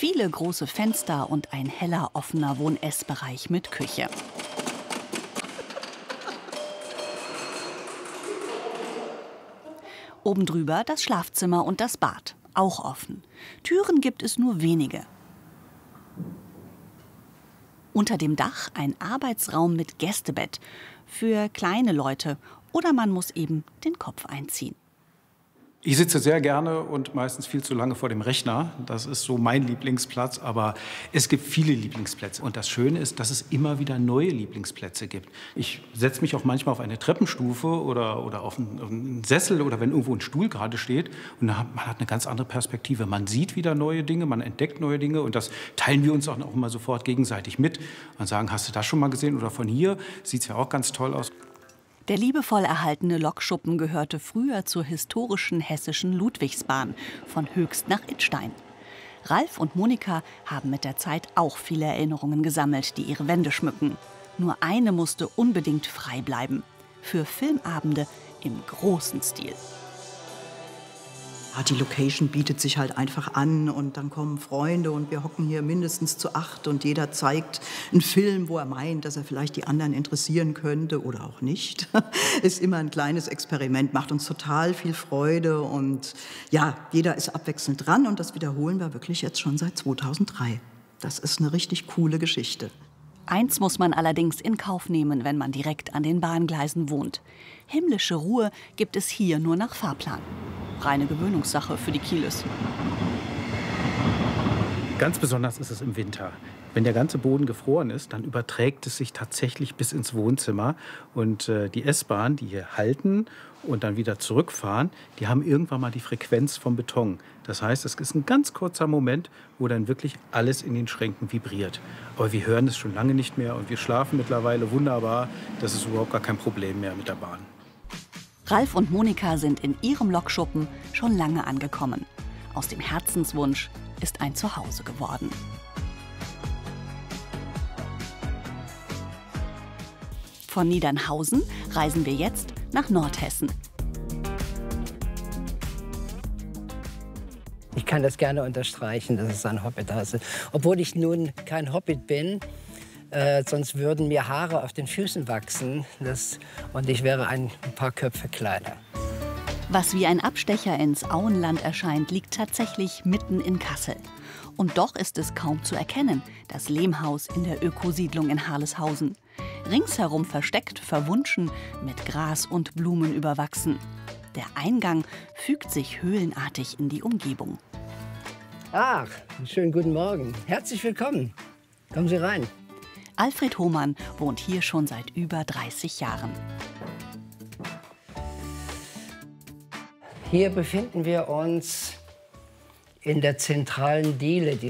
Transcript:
Viele große Fenster und ein heller, offener Wohn-Ess-Bereich mit Küche. Oben drüber das Schlafzimmer und das Bad, auch offen. Türen gibt es nur wenige. Unter dem Dach ein Arbeitsraum mit Gästebett für kleine Leute oder man muss eben den Kopf einziehen. Ich sitze sehr gerne und meistens viel zu lange vor dem Rechner. Das ist so mein Lieblingsplatz, aber es gibt viele Lieblingsplätze. Und das Schöne ist, dass es immer wieder neue Lieblingsplätze gibt. Ich setze mich auch manchmal auf eine Treppenstufe oder auf einen Sessel oder wenn irgendwo ein Stuhl gerade steht. Und man hat eine ganz andere Perspektive. Man sieht wieder neue Dinge, man entdeckt neue Dinge und das teilen wir uns auch immer sofort gegenseitig mit. Und sagen, hast du das schon mal gesehen oder von hier? Sieht es ja auch ganz toll aus. Der liebevoll erhaltene Lokschuppen gehörte früher zur historischen hessischen Ludwigsbahn von Höchst nach Idstein. Ralf und Monika haben mit der Zeit auch viele Erinnerungen gesammelt, die ihre Wände schmücken. Nur eine musste unbedingt frei bleiben. Für Filmabende im großen Stil. Die Location bietet sich halt einfach an und dann kommen Freunde und wir hocken hier mindestens zu 8 und jeder zeigt einen Film, wo er meint, dass er vielleicht die anderen interessieren könnte oder auch nicht. Ist immer ein kleines Experiment, macht uns total viel Freude und ja, jeder ist abwechselnd dran und das wiederholen wir wirklich jetzt schon seit 2003. Das ist eine richtig coole Geschichte. Eins muss man allerdings in Kauf nehmen, wenn man direkt an den Bahngleisen wohnt. Himmlische Ruhe gibt es hier nur nach Fahrplan. Reine Gewöhnungssache für die Kieles. Ganz besonders ist es im Winter. Wenn der ganze Boden gefroren ist, dann überträgt es sich tatsächlich bis ins Wohnzimmer. Und die S-Bahn, die hier halten und dann wieder zurückfahren, die haben irgendwann mal die Frequenz vom Beton. Das heißt, es ist ein ganz kurzer Moment, wo dann wirklich alles in den Schränken vibriert. Aber wir hören es schon lange nicht mehr und wir schlafen mittlerweile wunderbar. Das ist überhaupt gar kein Problem mehr mit der Bahn. Ralf und Monika sind in ihrem Lokschuppen schon lange angekommen. Aus dem Herzenswunsch ist ein Zuhause geworden. Von Niedernhausen reisen wir jetzt nach Nordhessen. Ich kann das gerne unterstreichen, dass es ein Hobbithase ist. Obwohl ich nun kein Hobbit bin, sonst würden mir Haare auf den Füßen wachsen und ich wäre ein paar Köpfe kleiner. Was wie ein Abstecher ins Auenland erscheint, liegt tatsächlich mitten in Kassel. Und doch ist es kaum zu erkennen, das Lehmhaus in der Ökosiedlung in Harleshausen. Ringsherum versteckt, verwunschen, mit Gras und Blumen überwachsen. Der Eingang fügt sich höhlenartig in die Umgebung. Ach, schönen guten Morgen. Herzlich willkommen. Kommen Sie rein. Alfred Hohmann wohnt hier schon seit über 30 Jahren. Hier befinden wir uns in der zentralen Diele.